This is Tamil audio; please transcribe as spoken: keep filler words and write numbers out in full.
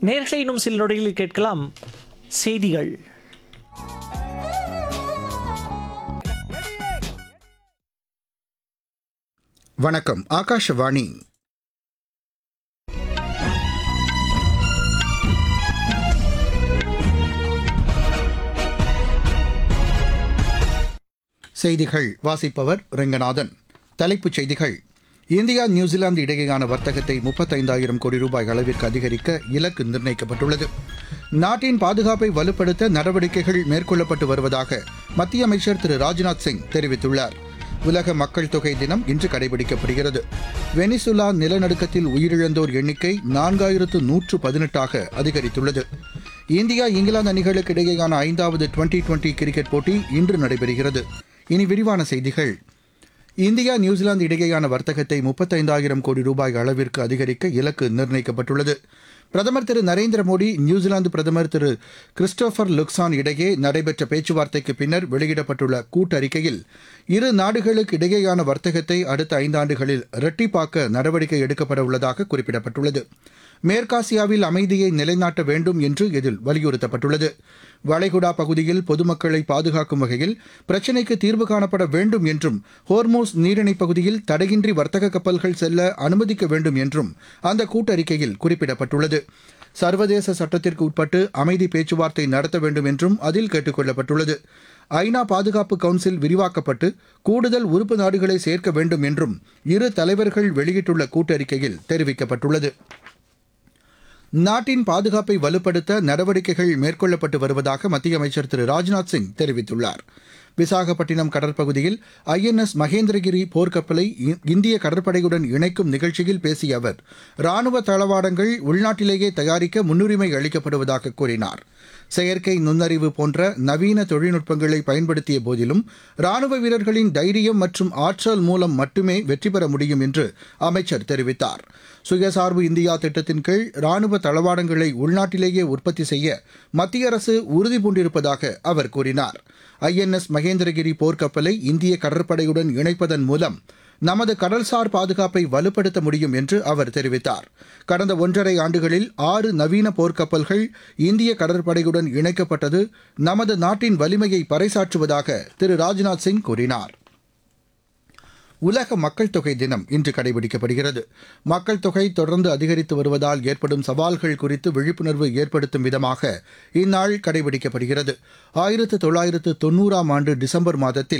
நேர்களை இன்னும் சில நொடிகளில் கேட்கலாம் செய்திகள். வணக்கம். ஆகாஷவாணி. செய்திகள் வாசிப்பவர் ரெங்கநாதன். தலைப்புச் செய்திகள். இந்தியா நியூசிலாந்து இடையேயான வர்த்தகத்தை முப்பத்தைந்தாயிரம் கோடி ரூபாய் அளவிற்கு அதிகரிக்க இலக்கு நிர்ணயிக்கப்பட்டுள்ளது. நாட்டின் பாதுகாப்பை வலுப்படுத்த நடவடிக்கைகள் மேற்கொள்ளப்பட்டு வருவதாக மத்திய அமைச்சர் திரு ராஜ்நாத் சிங் தெரிவித்துள்ளார். உலக மக்கள் தொகை தினம் இன்று கடைபிடிக்கப்படுகிறது. வெனிசுலா நிலநடுக்கத்தில் உயிரிழந்தோர் எண்ணிக்கை நான்காயிரத்து நூற்று பதினெட்டாக அதிகரித்துள்ளது. இந்தியா இங்கிலாந்து அணிகளுக்கு இடையேயான ஐந்தாவது டுவெண்டி டுவெண்டி கிரிக்கெட் போட்டி இன்று நடைபெறுகிறது. இனி விரிவான செய்திகள். இந்தியா நியூசிலாந்து இடையேயான வர்த்தகத்தை முப்பத்தைந்தாயிரம் கோடி ரூபாய் அளவிற்கு அதிகரிக்க இலக்கு நிர்ணயிக்கப்பட்டுள்ளது. பிரதமர் திரு நரேந்திர மோடி, நியூசிலாந்து பிரதமர் திரு கிறிஸ்டோபர் லுக்சான் இடையே நடைபெற்ற பேச்சுவார்த்தைக்கு பின்னர் வெளியிடப்பட்டுள்ள கூட்டறிக்கையில் இரு நாடுகளுக்கு இடையேயான வர்த்தகத்தை அடுத்த ஐந்தாண்டுகளில் இரட்டிப்பாக்க நடவடிக்கை எடுக்கப்பட உள்ளதாக குறிப்பிடப்பட்டுள்ளது. மேற்காசியாவில் அமைதியை நிலைநாட்ட வேண்டும் என்று இதில் வலியுறுத்தப்பட்டுள்ளது. வளைகுடா பகுதியில் பொதுமக்களை பாதுகாக்கும் வகையில் பிரச்சினைக்கு தீர்வு காணப்பட வேண்டும் என்றும், ஹோர்மூஸ் நீரிணைப் பகுதியில் தடையின்றி வர்த்தக கப்பல்கள் செல்ல அனுமதிக்க வேண்டும் என்றும் அந்த கூட்டறிக்கையில் குறிப்பிடப்பட்டுள்ளது. சர்வதேச சட்டத்திற்கு உட்பட்டு அமைதி பேச்சுவார்த்தை நடத்த வேண்டும் என்றும் அதில் கேட்டுக் கொள்ளப்பட்டுள்ளது. ஐநா பாதுகாப்பு கவுன்சில் விரிவாக்கப்பட்டு கூடுதல் உறுப்பு நாடுகளை சேர்க்க வேண்டும் என்றும் இரு தலைவர்கள் வெளியிட்டுள்ள கூட்டறிக்கையில் தெரிவிக்கப்பட்டுள்ளது. நாட்டின் பாதுகாப்பை வலுப்படுத்த நடவடிக்கைகள் மேற்கொள்ளப்பட்டு வருவதாக மத்திய அமைச்சர் திரு ராஜ்நாத் சிங் தெரிவித்துள்ளார். விசாகப்பட்டினம் கடற்பகுதியில் ஐ என் எஸ் மகேந்திரகிரி போர்க்கப்பலை இந்திய கடற்படையுடன் இணைக்கும் நிகழ்ச்சியில் பேசிய அவர், ராணுவ தளவாடங்கள் உள்நாட்டிலேயே தயாரிக்க முன்னுரிமை அளிக்கப்படுவதாக கூறினார். செயற்கை நுண்ணறிவு போன்ற நவீன தொழில்நுட்பங்களை பயன்படுத்திய போதிலும் ராணுவ வீரர்களின் தைரியம் மற்றும் ஆற்றல் மூலம் மட்டுமே வெற்றி பெற முடியும் என்று அமைச்சர் தெரிவித்தார். சுயசார்பு இந்தியா திட்டத்தின் கீழ் ராணுவ தளவாடங்களை உள்நாட்டிலேயே உற்பத்தி செய்ய மத்திய அரசு உறுதிபூண்டிருப்பதாக அவர் கூறினார். ஐ என் எஸ் மகேந்திரகிரி போர்க்கப்பலை இந்திய கடற்படையுடன் இணைப்பதன் மூலம் நமது கடல்சார் பாதுகாப்பை வலுப்படுத்த முடியும் என்று அவர் தெரிவித்தார். கடந்த ஒன்றரை ஆண்டுகளில் ஆறு நவீன போர்க்கப்பல்கள் இந்திய கடற்படையுடன் இணைக்கப்பட்டது நமது நாட்டின் வலிமையை பறைசாற்றுவதாக திரு ராஜ்நாத் சிங் கூறினார். உலக மக்கள் தொகை தினம் இன்று கடைபிடிக்கப்படுகிறது. மக்கள் தொகை தொடர்ந்து அதிகரித்து வருவதால் ஏற்படும் சவால்கள் குறித்து விழிப்புணர்வு ஏற்படுத்தும் விதமாக இந்நாள் கடைபிடிக்கப்படுகிறது. ஆயிரத்து தொள்ளாயிரத்து தொன்னூறாம் ஆண்டு டிசம்பர் மாதத்தில்